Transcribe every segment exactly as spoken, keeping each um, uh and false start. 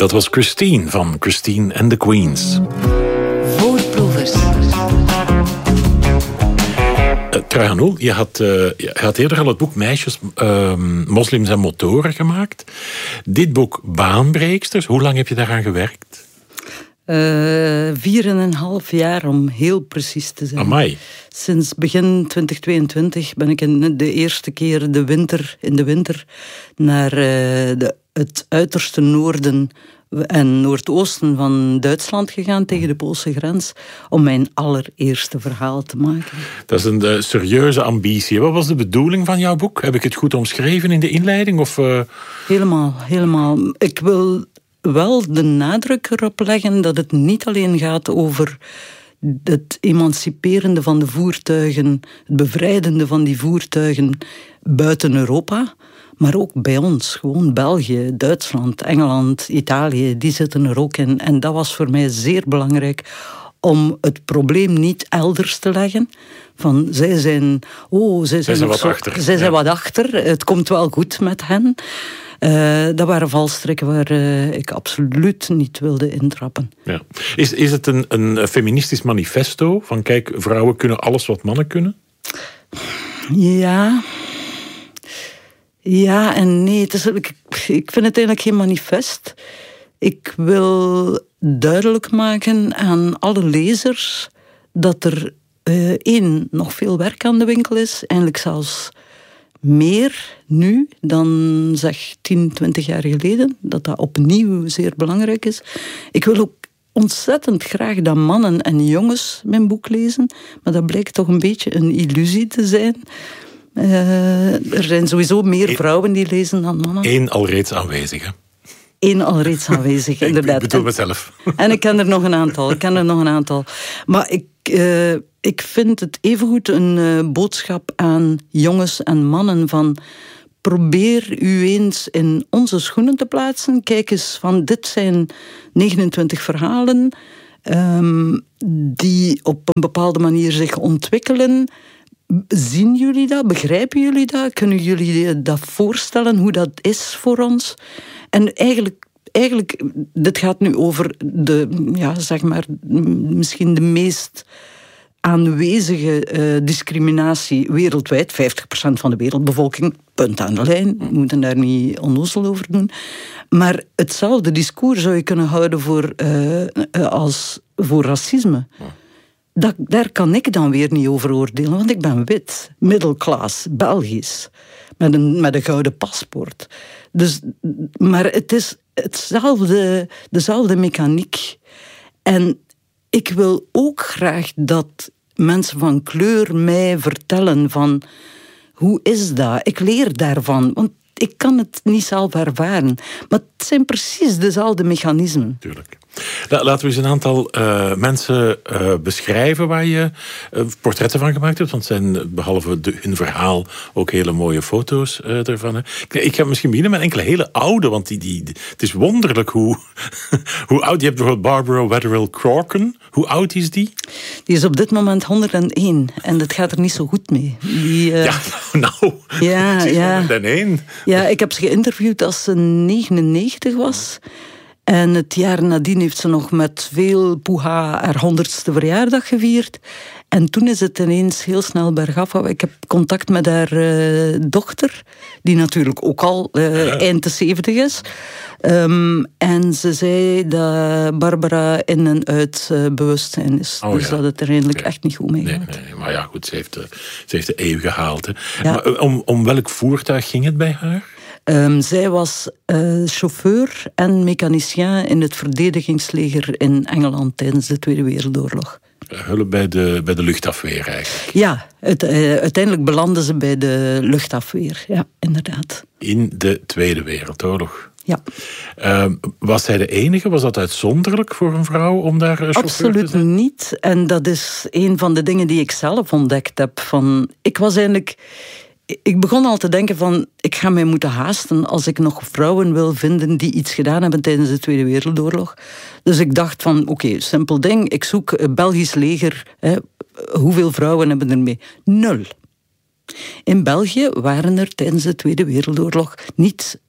Dat was Christine van Christine and the Queens. Voorproevers. Uh, Trajanul, je had, uh, je had eerder al het boek Meisjes, uh, Moslims en Motoren gemaakt. Dit boek Baanbreeksters, hoe lang heb je daaraan gewerkt? Uh, vier en een half jaar, om heel precies te zijn. Amai. Sinds begin twintig tweeëntwintig ben ik in de eerste keer de winter, in de winter naar uh, de, het uiterste noorden en noordoosten van Duitsland gegaan, tegen de Poolse grens, om mijn allereerste verhaal te maken. Dat is een uh, serieuze ambitie. Wat was de bedoeling van jouw boek? Heb ik het goed omschreven in de inleiding? Of, uh... Helemaal, helemaal. Ik wil wel de nadruk erop leggen dat het niet alleen gaat over het emanciperende van de voertuigen, het bevrijdende van die voertuigen buiten Europa, maar ook bij ons, gewoon België, Duitsland, Engeland, Italië, die zitten er ook in. En dat was voor mij zeer belangrijk om het probleem niet elders te leggen. Van, zij zijn, oh, zij zijn, zij zijn wat zo, achter. Zij zijn ja. wat achter, het komt wel goed met hen. Uh, dat waren valstrikken waar uh, ik absoluut niet wilde intrappen. Ja. Is, is het een, een feministisch manifesto? Van kijk, vrouwen kunnen alles wat mannen kunnen? Ja... Ja en nee. Het is, ik, ik vind het eigenlijk geen manifest. Ik wil duidelijk maken aan alle lezers dat er uh, één, nog veel werk aan de winkel is. Eigenlijk zelfs meer nu dan zeg tien, twintig jaar geleden. Dat dat opnieuw zeer belangrijk is. Ik wil ook ontzettend graag dat mannen en jongens mijn boek lezen. Maar dat blijkt toch een beetje een illusie te zijn. Uh, er zijn sowieso meer vrouwen die lezen dan mannen. Eén alreeds aanwezige. Eén alreeds aanwezig, inderdaad. Ik bedoel mezelf. En ik ken er nog een aantal. Ik ken er nog een aantal. Maar ik, uh, ik vind het evengoed een uh, boodschap aan jongens en mannen van probeer u eens in onze schoenen te plaatsen. Kijk eens, van dit zijn negenentwintig verhalen um, die op een bepaalde manier zich ontwikkelen. Zien jullie dat? Begrijpen jullie dat? Kunnen jullie dat voorstellen, hoe dat is voor ons? En eigenlijk, eigenlijk dit gaat nu over de, ja, zeg maar, misschien de meest aanwezige uh, discriminatie wereldwijd. vijftig procent van de wereldbevolking, punt aan de lijn. We moeten daar niet onnozel over doen. Maar hetzelfde discours zou je kunnen houden voor, uh, uh, als voor racisme. Dat, daar kan ik dan weer niet over oordelen, want ik ben wit, middelklas, Belgisch, met een, met een gouden paspoort. Dus, maar het is hetzelfde, dezelfde mechaniek. En ik wil ook graag dat mensen van kleur mij vertellen van hoe is dat? Ik leer daarvan, want ik kan het niet zelf ervaren. Maar het zijn precies dezelfde mechanismen. Tuurlijk. Laten we eens een aantal uh, mensen uh, beschrijven waar je uh, portretten van gemaakt hebt. Want het zijn behalve de, hun verhaal ook hele mooie foto's uh, ervan. Hè. Ik, ik ga misschien beginnen met enkele hele oude. Want die, die, het is wonderlijk hoe, hoe oud. Je hebt bijvoorbeeld Barbara Wetherell Craughton. Hoe oud is die? Die is op dit moment honderdéén. En dat gaat er niet zo goed mee. Die, uh... Ja, nou. Ja, ze is ja. honderdéén. Ja, ik heb ze geïnterviewd als ze negenennegentig was. En het jaar nadien heeft ze nog met veel poeha haar honderdste verjaardag gevierd. En toen is het ineens heel snel bergaf. Ik heb contact met haar uh, dochter, die natuurlijk ook al uh, ja. eind de zeventig is. Um, en ze zei dat Barbara in en uit uh, bewustzijn is. Oh, dus ja. dat het er eigenlijk okay. echt niet goed mee gaat. Nee, nee, maar ja, goed, ze heeft de, ze heeft de eeuw gehaald. Hè. Ja. Maar om, om welk voertuig ging het bij haar? Um, zij was uh, chauffeur en mechanicien in het verdedigingsleger in Engeland tijdens de Tweede Wereldoorlog. Hulp bij de, bij de luchtafweer eigenlijk. Ja, het, uh, uiteindelijk belanden ze bij de luchtafweer. Ja, inderdaad. In de Tweede Wereldoorlog. Ja. Uh, was zij de enige? Was dat uitzonderlijk voor een vrouw om daar chauffeur Absoluut te zijn? niet. En dat is een van de dingen die ik zelf ontdekt heb. Van, ik was eigenlijk... Ik begon al te denken van, ik ga mij moeten haasten als ik nog vrouwen wil vinden die iets gedaan hebben tijdens de Tweede Wereldoorlog. Dus ik dacht van, oké, okay, simpel ding, ik zoek het Belgisch leger. Hè, hoeveel vrouwen hebben er mee? Nul. In België waren er tijdens de Tweede Wereldoorlog niet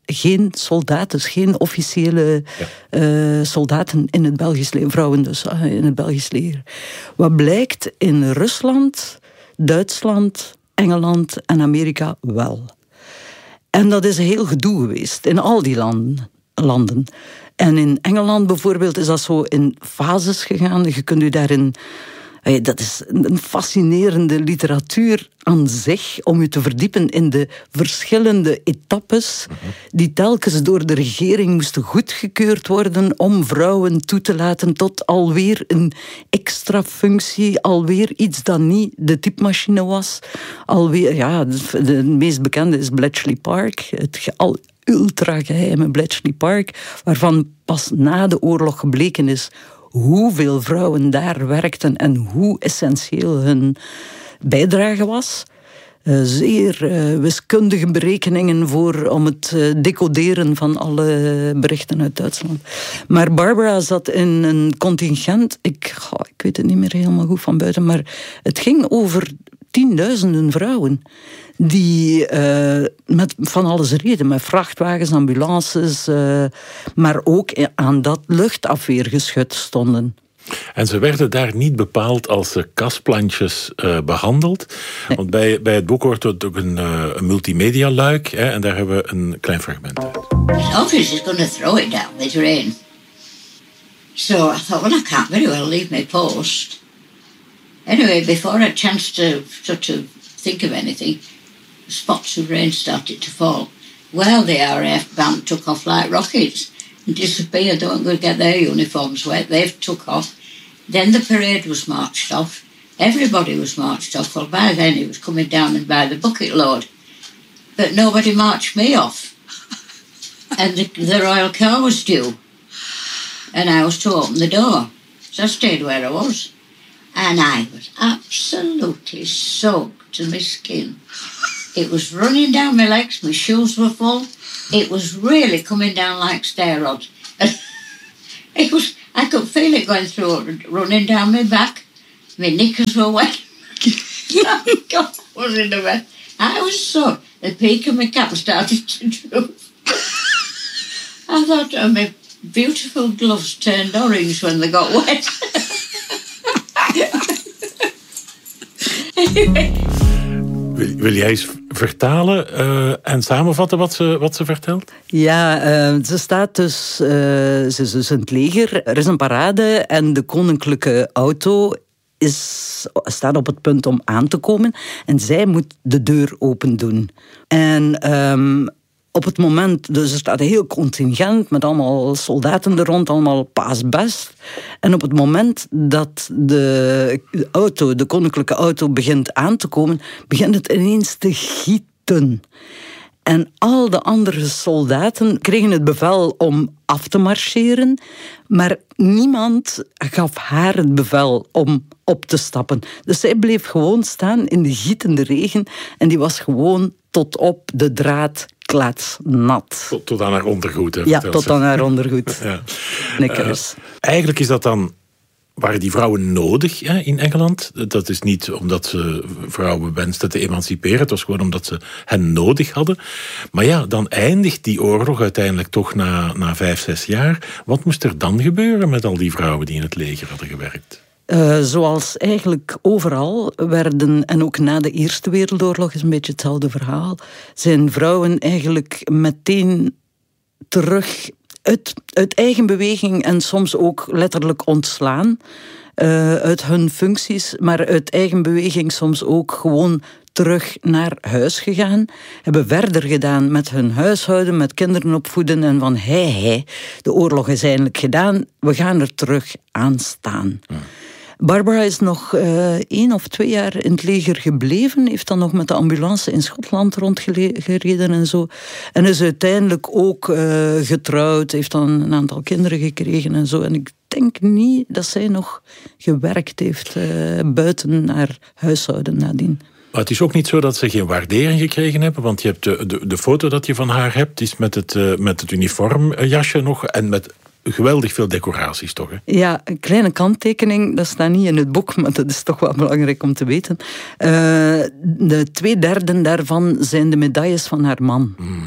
geen soldaten, dus geen officiële ja. uh, soldaten in het Belgisch leger, vrouwen dus uh, in het Belgisch leger. Wat blijkt, in Rusland, Duitsland, Engeland en Amerika wel. En dat is een heel gedoe geweest in al die landen. landen. En in Engeland bijvoorbeeld is dat zo in fases gegaan. Je kunt u daarin... Dat is een fascinerende literatuur aan zich, om je te verdiepen in de verschillende etappes die telkens door de regering moesten goedgekeurd worden om vrouwen toe te laten tot alweer een extra functie, alweer iets dat niet de typemachine was. Alweer, ja, de meest bekende is Bletchley Park, het al ultra geheime Bletchley Park, waarvan pas na de oorlog gebleken is hoeveel vrouwen daar werkten en hoe essentieel hun bijdrage was. Uh, zeer uh, wiskundige berekeningen voor, om het uh, decoderen van alle berichten uit Duitsland. Maar Barbara zat in een contingent, ik, oh, ik weet het niet meer helemaal goed van buiten, maar het ging over tienduizenden vrouwen die uh, met van alles reden, met vrachtwagens, ambulances, uh, maar ook aan dat luchtafweergeschut stonden. En ze werden daar niet bepaald als kastplantjes uh, behandeld. Nee. Want bij, bij het boek hoort het ook een, uh, een multimedia-luik. Hè, en daar hebben we een klein fragment uit. The office is going to throw it down with rain. So I thought, well, I can't very well leave my post. Anyway, before I had a chance to sort of think of anything, spots of rain started to fall. Well, the R A F band took off like rockets and disappeared. They weren't going to get their uniforms wet. They took off. Then the parade was marched off. Everybody was marched off. Well, by then it was coming down and by the bucket load. But nobody marched me off. And the, the royal car was due. And I was to open the door. So I stayed where I was. And I was absolutely soaked to my skin. It was running down my legs, my shoes were full. It was really coming down like stair rods. It was, I could feel it going through, running down my back. My knickers were wet. God, was in the wet. I was so, the peak of my cap started to droop. I thought oh, my beautiful gloves turned orange when they got wet. Anyway. Wil, wil jij eens vertalen uh, en samenvatten wat ze, wat ze vertelt? Ja, uh, ze staat dus, uh, ze is dus in het leger. Er is een parade en de koninklijke auto is, staat op het punt om aan te komen. En zij moet de deur open doen. En um, op het moment, dus er staat een heel contingent met allemaal soldaten er rond, allemaal paasbest. En op het moment dat de auto, de koninklijke auto begint aan te komen, begint het ineens te gieten. En al de andere soldaten kregen het bevel om af te marcheren, maar niemand gaf haar het bevel om op te stappen. Dus zij bleef gewoon staan in de gietende regen en die was gewoon tot op de draad klaatsnat. Tot, tot aan haar ondergoed. Hè, ja, tot ze. aan haar ondergoed. ja. Knikkers. Uh, eigenlijk is dat dan... Waren die vrouwen nodig hè, in Engeland? Dat is niet omdat ze vrouwen wensten te emanciperen. Het was gewoon omdat ze hen nodig hadden. Maar ja, dan eindigt die oorlog uiteindelijk toch na, na vijf, zes jaar. Wat moest er dan gebeuren met al die vrouwen die in het leger hadden gewerkt? Uh, zoals eigenlijk overal werden, en ook na de Eerste Wereldoorlog is een beetje hetzelfde verhaal, zijn vrouwen eigenlijk meteen terug uit, uit eigen beweging en soms ook letterlijk ontslaan uh, uit hun functies, maar uit eigen beweging soms ook gewoon terug naar huis gegaan, hebben verder gedaan met hun huishouden, met kinderen opvoeden en van hei hei, de oorlog is eindelijk gedaan, we gaan er terug aan staan. Ja. Barbara is nog uh, één of twee jaar in het leger gebleven, heeft dan nog met de ambulance in Schotland rondgereden en zo. En is uiteindelijk ook uh, getrouwd, heeft dan een aantal kinderen gekregen en zo. En ik denk niet dat zij nog gewerkt heeft uh, buiten haar huishouden nadien. Maar het is ook niet zo dat ze geen waardering gekregen hebben, want je hebt de, de, de foto dat je van haar hebt, is met het, uh, met het uniformjasje nog en met geweldig veel decoraties, toch? Hè? Ja, een kleine kanttekening, dat staat niet in het boek, maar dat is toch wel belangrijk om te weten. Uh, de twee derde daarvan zijn de medailles van haar man. Mm.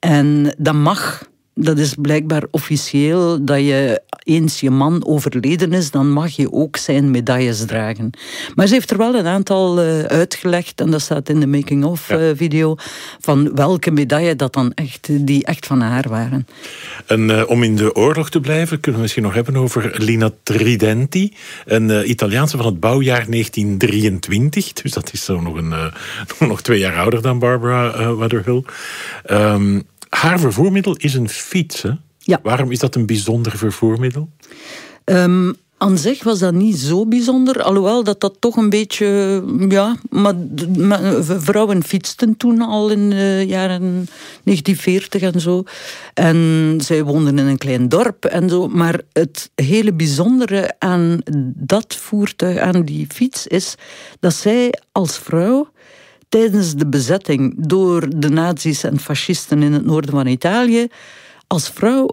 En dat mag. Dat is blijkbaar officieel, dat je eens je man overleden is, dan mag je ook zijn medailles dragen. Maar ze heeft er wel een aantal uh, uitgelegd, en dat staat in de making-of ja. uh, video, van welke medailles dat dan echt, die echt van haar waren. En uh, om in de oorlog te blijven, kunnen we misschien nog hebben over Lina Tridenti, een uh, Italiaanse van het bouwjaar negentien drieëntwintig. Dus dat is zo nog, een, uh, nog twee jaar ouder dan Barbara uh, Weatherhill. Um, Haar vervoermiddel is een fiets, hè? Ja. Waarom is dat een bijzonder vervoermiddel? Um, aan zich was dat niet zo bijzonder, alhoewel dat dat toch een beetje... Ja, maar, maar vrouwen fietsten toen al in de jaren negentien veertig en zo. En zij woonden in een klein dorp en zo. Maar het hele bijzondere aan dat voertuig, aan die fiets, is dat zij als vrouw tijdens de bezetting door de nazi's en fascisten in het noorden van Italië als vrouw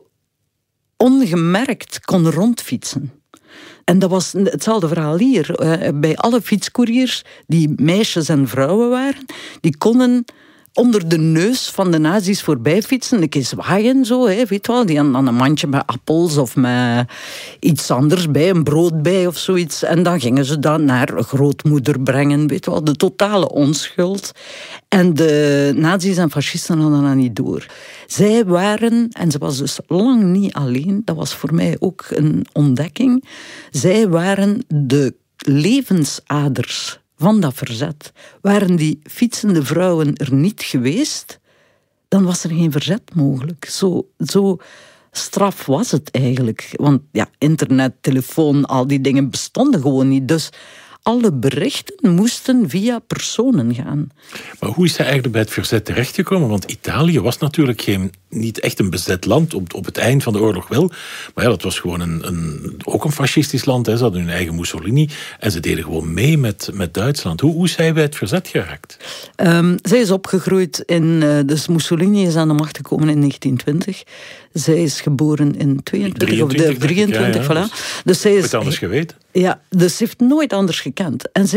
ongemerkt kon rondfietsen. En dat was hetzelfde verhaal hier. Bij alle fietscouriers die meisjes en vrouwen waren, die konden onder de neus van de nazi's voorbij fietsen, een keer zwaaien zo, hè, weet je wel, die aan een mandje met appels of met iets anders bij, een brood bij of zoiets. En dan gingen ze dat naar grootmoeder brengen, weet je wel, de totale onschuld. En de nazi's en fascisten hadden dat niet door. Zij waren, en ze was dus lang niet alleen, dat was voor mij ook een ontdekking, zij waren de levensaders van dat verzet. Waren die fietsende vrouwen er niet geweest, dan was er geen verzet mogelijk. Zo, zo straf was het eigenlijk. Want ja, internet, telefoon, al die dingen bestonden gewoon niet. Dus alle berichten moesten via personen gaan. Maar hoe is hij eigenlijk bij het verzet terechtgekomen? Want Italië was natuurlijk geen, niet echt een bezet land, op, op het eind van de oorlog wel. Maar ja, dat was gewoon een, een, ook een fascistisch land. Hè. Ze hadden hun eigen Mussolini en ze deden gewoon mee met, met Duitsland. Hoe, hoe is hij bij het verzet geraakt? Um, zij is opgegroeid in... Uh, dus Mussolini is aan de macht gekomen in negentien twintig. Zij is geboren in tweeëntwintig of drieëntwintig, ja, ja, voilà. Dus, dus zij is nooit anders geweten. Ja, dus ze heeft nooit anders gekend. En ze